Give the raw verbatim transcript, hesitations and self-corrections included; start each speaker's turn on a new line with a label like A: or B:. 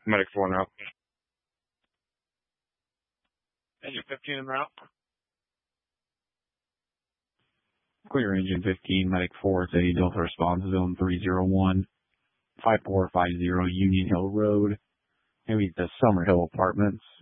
A: Medic four now.
B: Engine fifteen en route.
C: Clear engine fifteen, Medic four to Delta Response Zone three zero one, five four five zero Union Hill Road. Maybe the Summer Hill Apartments.